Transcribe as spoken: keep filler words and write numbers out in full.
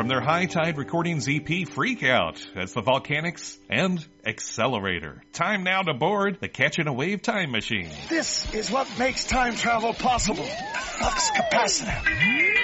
from their High Tide Recordings E P Freakout as the Volcanics and Accelerator. Time now to board the Catching a Wave time machine. This is what makes time travel possible. The flux capacitor.